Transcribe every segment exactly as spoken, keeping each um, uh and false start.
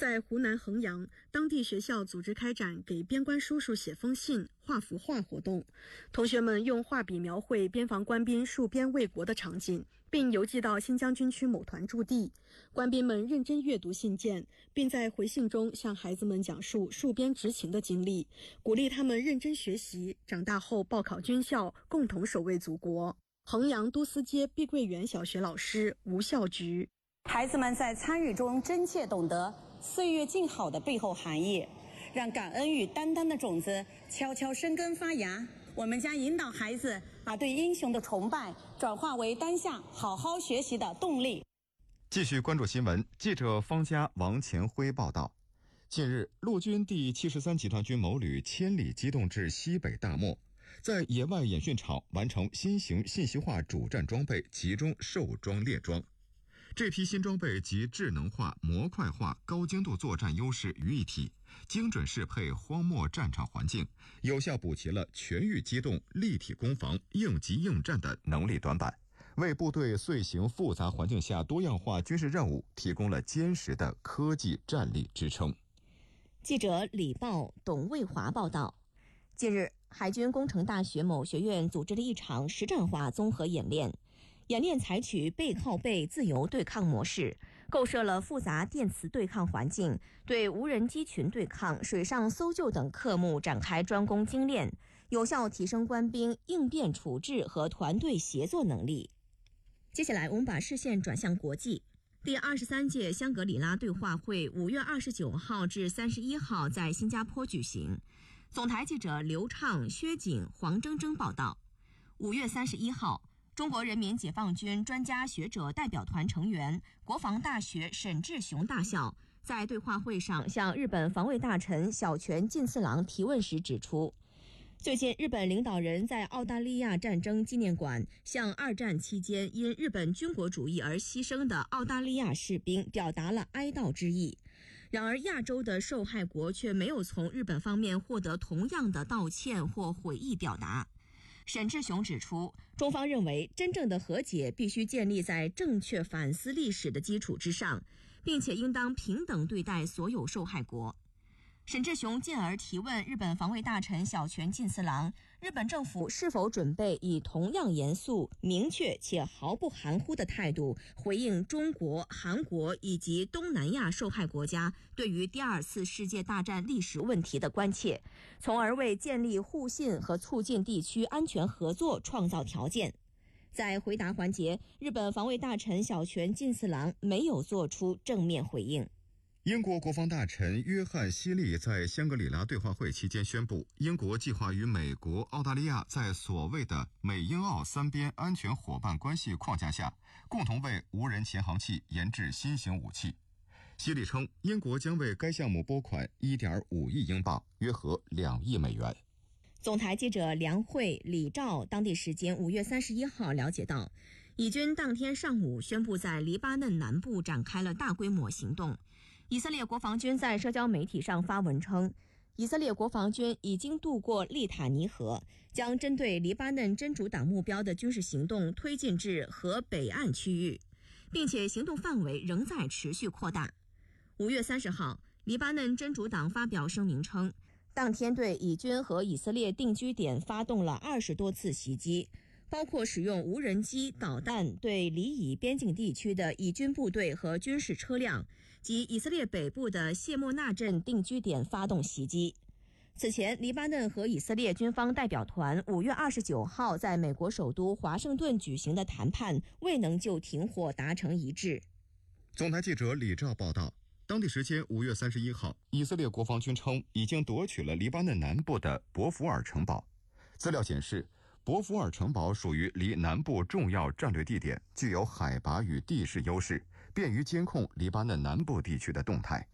在湖南衡阳，当地学校组织开展给边关叔叔写封信、画幅画活动。同学们用画笔描绘边防官兵戍边卫国的场景，并邮寄到新疆军区某团驻地。官兵们认真阅读信件，并在回信中向孩子们讲述戍边执勤的经历，鼓励他们认真学习，长大后报考军校，共同守卫祖国。衡阳都司街碧桂园小学老师吴孝菊： 孩子们在参与中真切懂得岁月静好的背后含义，让感恩与担当的种子悄悄生根发芽。我们将引导孩子把对英雄的崇拜转化为当下好好学习的动力。 继续关注新闻，记者方家、王前辉报道。近日，陆军第七十三集团军某旅千里机动至西北大漠，在野外演训场完成新型信息化主战装备集中授装列装。这批新装备集智能化、模块化、高精度作战优势于一体，精准适配荒漠战场环境，有效补齐了全域机动、立体攻防、应急应战的能力短板，为部队遂行复杂环境下多样化军事任务提供了坚实的科技战力支撑。 记者李豹、董卫华报道。近日，海军工程大学某学院组织了一场实战化综合演练。演练采取背靠背自由对抗模式，构设了复杂电磁对抗环境，对无人机群对抗、水上搜救等科目展开专攻精练，有效提升官兵应变处置和团队协作能力。接下来，我们把视线转向国际。第二十三届香格里拉对话会五月二十九号至三十一号在新加坡举行。总台记者刘畅、薛景、黄铮铮报道。五月三十一号，中国人民解放军专家学者代表团成员、国防大学沈志雄大校在对话会上向日本防卫大臣小泉进次郎提问时指出，最近日本领导人在澳大利亚战争纪念馆向二战期间因日本军国主义而牺牲的澳大利亚士兵表达了哀悼之意。然而，亚洲的受害国却没有从日本方面获得同样的道歉或悔意表达。沈志雄指出，中方认为真正的和解必须建立在正确反思历史的基础之上，并且应当平等对待所有受害国。沈志雄进而提问日本防卫大臣小泉进次郎，日本政府是否准备以同样严肃、明确且毫不含糊的态度回应中国、韩国以及东南亚受害国家对于第二次世界大战历史问题的关切，从而为建立互信和促进地区安全合作创造条件。在回答环节，日本防卫大臣小泉进次郎没有做出正面回应。 英国国防大臣约翰·希利在香格里拉对话会期间宣布，英国计划与美国、澳大利亚在所谓的美英澳三边安全伙伴关系框架下，共同为无人潜航器研制新型武器。希利称，英国将为该项目拨款 一点五亿英镑，约合两亿美元。 总台记者梁慧、李兆当地时间五月三十一号了解到，以军当天上午宣布在黎巴嫩南部展开了大规模行动。以色列国防军在社交媒体上发文称，以色列国防军已经渡过利塔尼河，将针对黎巴嫩真主党目标的军事行动推进至河北岸区域，并且行动范围仍在持续扩大。五月三十号，黎巴嫩真主党发表声明称，当天对以军和以色列定居点发动了二十多次袭击，包括使用无人机、导弹对黎以边境地区的以军部队和军事车辆及以色列北部的谢莫纳镇定居点发动袭击。此前，黎巴嫩和以色列军方代表团五月二十九号在美国首都华盛顿举行的谈判未能就停火达成一致。 总台记者李兆报道，当地时间五月三十一号，以色列国防军称已经夺取了黎巴嫩南部的博福尔城堡。资料显示，博福尔城堡属于离南部重要战略地点，具有海拔与地势优势，便于监控黎巴嫩南部地区的动态。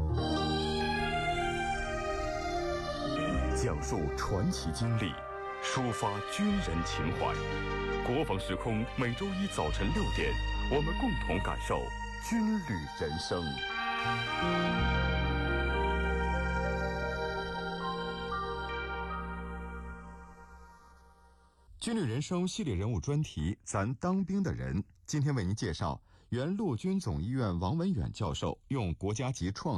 讲述传奇经历，抒发军人情怀。国防时空每周一早晨六点，我们共同感受军旅人生。军旅人生系列人物专题，咱当兵的人，今天为您介绍原陆军总医院王文远教授用国家级创